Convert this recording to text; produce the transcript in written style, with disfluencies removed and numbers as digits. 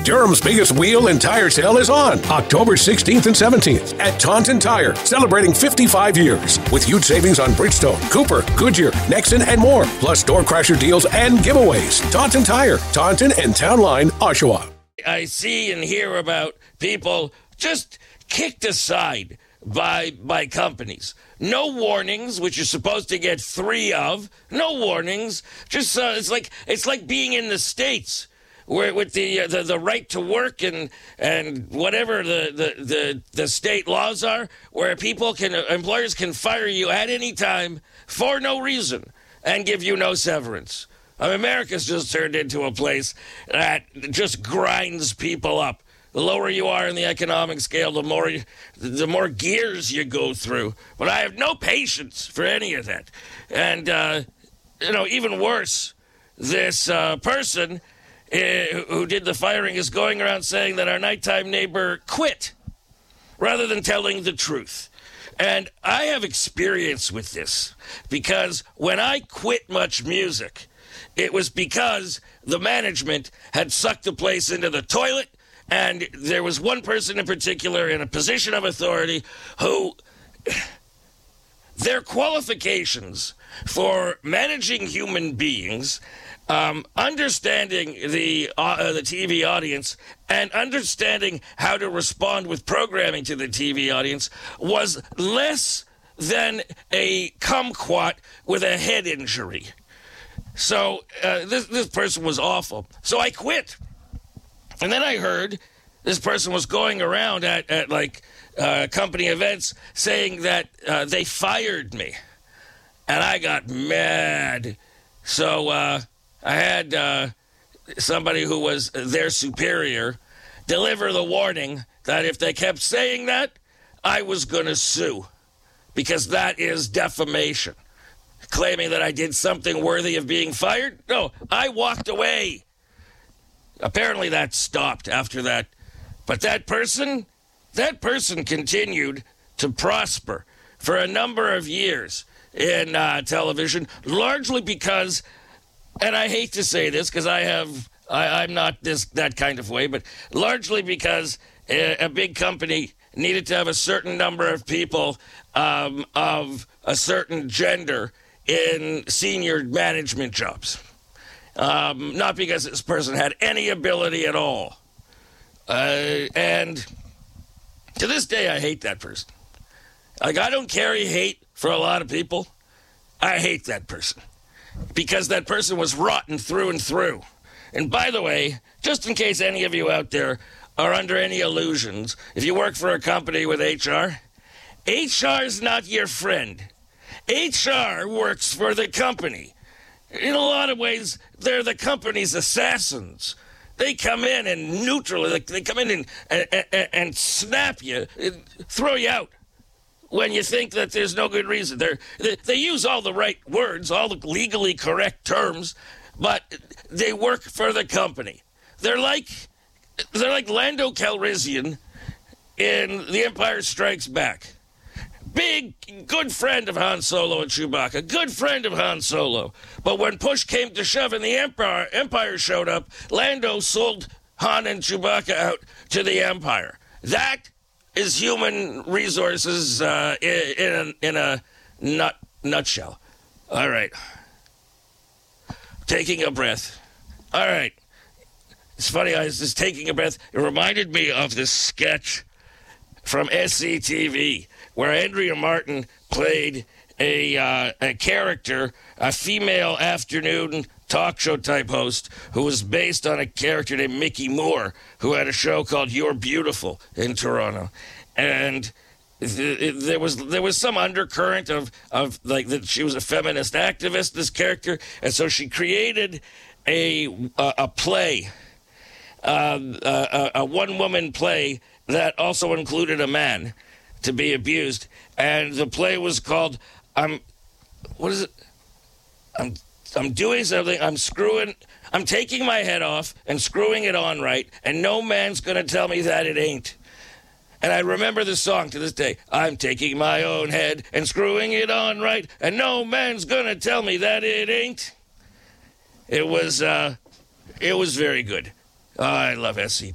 Durham's biggest wheel and tire sale is on October 16th and 17th at Taunton Tire, celebrating 55 years with huge savings on Bridgestone, Cooper, Goodyear, Nexon, and more, plus door crasher deals and giveaways. Taunton Tire, Taunton and Town Line, Oshawa. I see and hear about people just kicked aside by companies. No warnings, which you're supposed to get 3 of. No warnings. Just it's like being in the States, where with the right to work and whatever the state laws are, where employers can fire you at any time for no reason and give you no severance. America's just turned into a place that just grinds people up. The lower you are in the economic scale, the more gears you go through. But I have no patience for any of that. And even worse, this person who did the firing is going around saying that our nighttime neighbor quit rather than telling the truth. And I have experience with this because when I quit Much Music, it was because the management had sucked the place into the toilet, and there was one person in particular in a position of authority who their qualifications for managing human beings, understanding the TV audience, and understanding how to respond with programming to the TV audience was less than a kumquat with a head injury. So this person was awful. So I quit. And then I heard this person was going around at company events saying that they fired me. And I got mad. So I had somebody who was their superior deliver the warning that if they kept saying that, I was going to sue. Because that is defamation. Claiming that I did something worthy of being fired? No, I walked away. Apparently that stopped after that. But that person continued to prosper for a number of years in television, largely because, and I hate to say this because I'm not that kind of way, but largely because a big company needed to have a certain number of people of a certain gender in senior management jobs. Not because this person had any ability at all. And to this day, I hate that person. I don't carry hate for a lot of people. I hate that person. Because that person was rotten through and through. And by the way, just in case any of you out there are under any illusions, if you work for a company with HR is not your friend. HR works for the company. In a lot of ways, they're the company's assassins. They come in and they come in and snap you, throw you out when you think that there's no good reason. They use all the right words, all the legally correct terms, but they work for the company. They're like Lando Calrissian in The Empire Strikes Back. Good friend of Han Solo and Chewbacca. Good friend of Han Solo. But when push came to shove and the Empire showed up, Lando sold Han and Chewbacca out to the Empire. That is human resources in a nutshell. All right. Taking a breath. All right. It's funny, I was just taking a breath. It reminded me of this sketch from SCTV where Andrea Martin played a character, a female afternoon talk show type host who was based on a character named Mickey Moore who had a show called You're Beautiful in Toronto. And there was some undercurrent of like that she was a feminist activist, this character, and so she created a play, a one-woman play that also included a man to be abused, and the play was called I'm doing something, I'm taking my head off and screwing it on right, and no man's gonna tell me that it ain't. And I remember the song to this day. I'm taking my own head and screwing it on right, and no man's gonna tell me that it ain't. It was very good. I love SC.